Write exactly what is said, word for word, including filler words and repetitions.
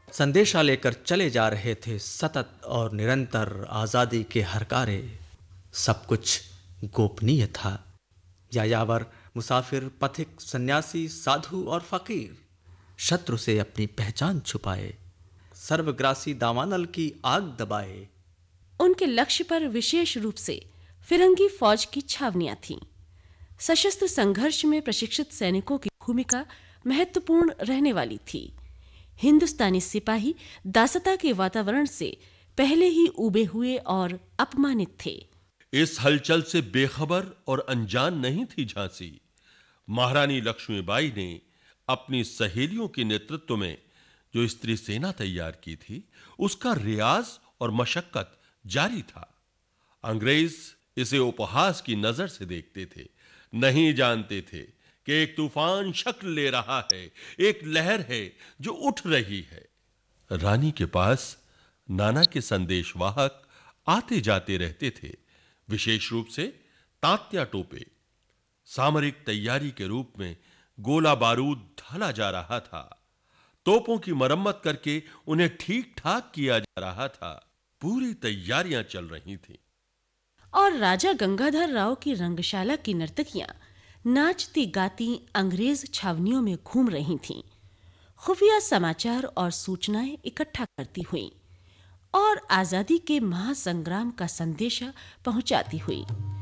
संदेशा लेकर चले जा रहे थे सतत और निरंतर आज़ादी के हरकारे। सब कुछ गोपनीय था। यायावर, मुसाफिर, पथिक, सन्यासी, साधु और फकीर शत्रु से अपनी पहचान छुपाए, सर्वग्रासी दावानल की आग दबाए। उनके लक्ष्य पर विशेष रूप से फिरंगी फौज की छावनियां थीं। सशस्त्र संघर्ष में प्रशिक्षित सैनिकों की भूमिका महत्वपूर्ण रहने वाली थी। हिंदुस्तानी सिपाही दासता के वातावरण से पहले ही उबे हुए और अपमानित थे। इस हलचल से बेखबर और अनजान नहीं थी झांसी। महारानी लक्ष्मीबाई ने अपनी सहेलियों के नेतृत्व में जो स्त्री सेना तैयार की थी, उसका रियाज और मशक्कत जारी था। अंग्रेज इसे उपहास की नजर से देखते थे, नहीं जानते थे कि एक तूफान शक्ल ले रहा है, एक लहर है जो उठ रही है। रानी के पास नाना के संदेशवाहक आते जाते रहते थे, विशेष रूप से तात्या टोपे। सामरिक तैयारी के रूप में गोला बारूद ढाला जा रहा था, तोपों की मरम्मत करके उन्हें ठीक ठाक किया जा रहा था। पूरी तैयारियां चल रही थीं। और राजा गंगाधर राव की रंगशाला की नर्तकियां नाचती गाती अंग्रेज छावनियों में घूम रही थीं, खुफिया समाचार और सूचनाएं इकट्ठा करती हुईं और आजादी के महासंग्राम का संदेशा पहुंचाती हुई।